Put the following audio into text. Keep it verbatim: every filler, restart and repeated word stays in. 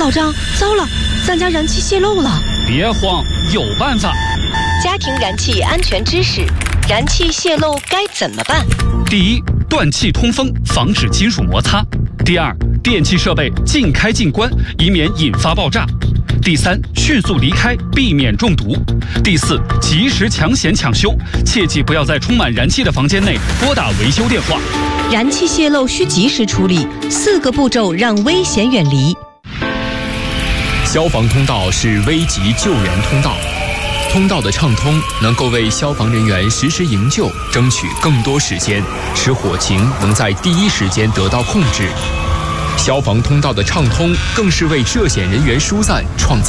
老张，糟了，咱家燃气泄漏了！ 别慌，有办法。 家庭燃气安全知识：燃气泄漏该怎么办？ 第一，断气通风，防止金属摩擦；第二，电气设备尽开尽关，以免引发爆炸；第三，迅速离开，避免中毒；第四，及时抢险抢修，切记不要在充满燃气的房间内拨打维修电话。 燃气泄漏需及时处理，四个步骤让危险远离。 消防通道是危急救援通道，通道的畅通能够为消防人员实时营救争取更多时间，使火情能在第一时间得到控制。消防通道的畅通更是为涉险人员疏散创造